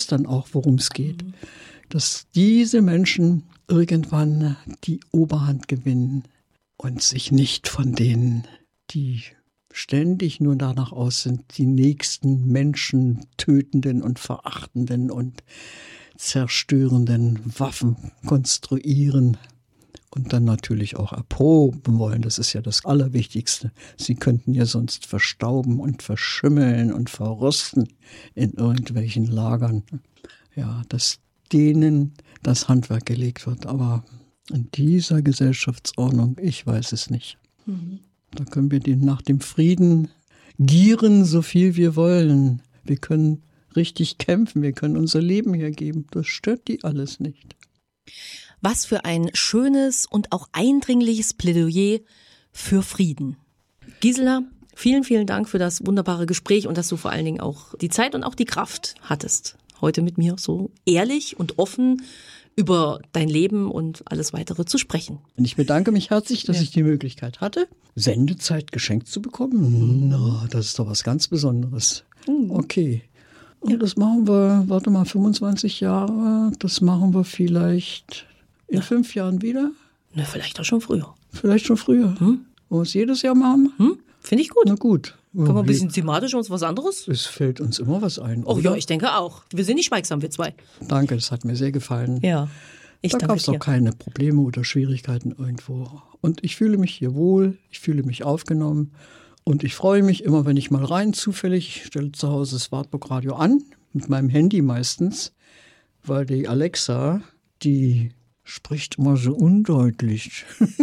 dann auch, worum es geht. Dass diese Menschen irgendwann die Oberhand gewinnen und sich nicht von denen, die ständig nur danach aus sind, die nächsten Menschen tötenden und verachtenden und zerstörenden Waffen konstruieren und dann natürlich auch erproben wollen. Das ist ja das Allerwichtigste. Sie könnten ja sonst verstauben und verschimmeln und verrosten in irgendwelchen Lagern. Ja, dass denen das Handwerk gelegt wird. Aber in dieser Gesellschaftsordnung, ich weiß es nicht. Da können wir nach dem Frieden gieren, so viel wir wollen. Wir können richtig kämpfen, wir können unser Leben hergeben. Das stört die alles nicht. Was für ein schönes und auch eindringliches Plädoyer für Frieden. Gisela, vielen, vielen Dank für das wunderbare Gespräch und dass du vor allen Dingen auch die Zeit und auch die Kraft hattest, heute mit mir so ehrlich und offen über dein Leben und alles Weitere zu sprechen. Und ich bedanke mich herzlich, dass ich die Möglichkeit hatte, Sendezeit geschenkt zu bekommen. Na, das ist doch was ganz Besonderes. Okay. Und das machen wir, 25 Jahre, das machen wir vielleicht in 5 Jahren wieder. Na, vielleicht auch schon früher. Vielleicht schon früher. Wollen wir es jedes Jahr machen? Finde ich gut. Na gut. Können wir ein bisschen thematisch uns was anderes? Es fällt uns immer was ein. Oh ja, ich denke auch. Wir sind nicht schweigsam, wir zwei. Danke, das hat mir sehr gefallen. Ja, da gab es auch keine Probleme oder Schwierigkeiten irgendwo. Und ich fühle mich hier wohl, ich fühle mich aufgenommen. Und ich freue mich immer, wenn ich mal rein zufällig, ich stelle zu Hause das Wartburg-Radio an, mit meinem Handy meistens, weil die Alexa, die spricht immer so undeutlich.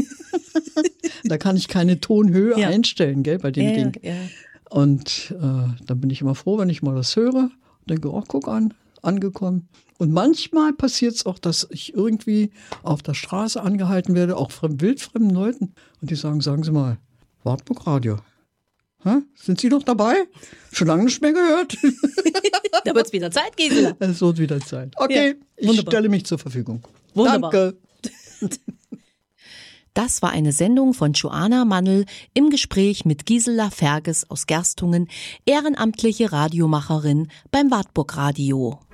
Da kann ich keine Tonhöhe einstellen, gell, bei dem Ding. Ja. Und dann bin ich immer froh, wenn ich mal das höre und denke, oh, guck an, angekommen. Und manchmal passiert es auch, dass ich irgendwie auf der Straße angehalten werde, auch von wildfremden Leuten. Und die sagen Sie mal, Wartburg-Radio. Sind Sie noch dabei? Schon lange nicht mehr gehört. Da wird es wieder Zeit, Gisela. Es wird wieder Zeit. Okay, ja, ich stelle mich zur Verfügung. Wunderbar. Danke. Das war eine Sendung von Joanna Mannl im Gespräch mit Gisela Ferges aus Gerstungen, ehrenamtliche Radiomacherin beim Wartburg Radio.